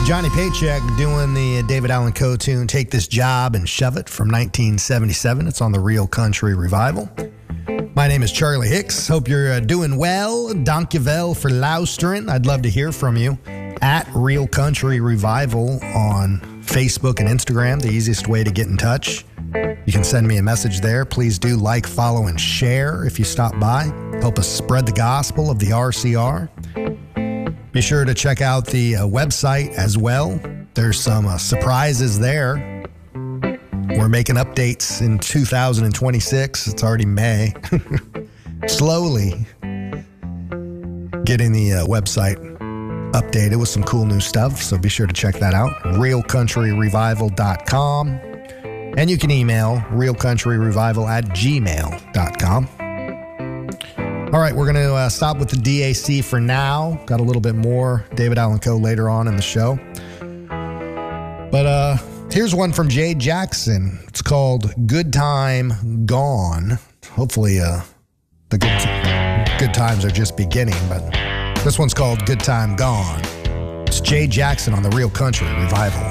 Johnny Paycheck doing the David Allan Coe tune, Take This Job and Shove It from 1977. It's on the Real Country Revival. My name is Charlie Hicks. Hope you're doing well. Dankjewel for luisteren. I'd love to hear from you at Real Country Revival on Facebook and Instagram, the easiest way to get in touch. You can send me a message there. Please do like, follow, and share if you stop by. Help us spread the gospel of the RCR. Be sure to check out the website as well. There's some surprises there. We're making updates in 2026. It's already May. Slowly getting the website updated with some cool new stuff. So be sure to check that out. realcountryrevival.com. And you can email realcountryrevival@gmail.com. All right, we're going to stop with the DAC for now. Got a little bit more David Allan Coe later on in the show. But here's one from Jay Jackson. It's called Good Time Gone. Hopefully the good times are just beginning, but this one's called Good Time Gone. It's Jay Jackson on the Real Country Revival.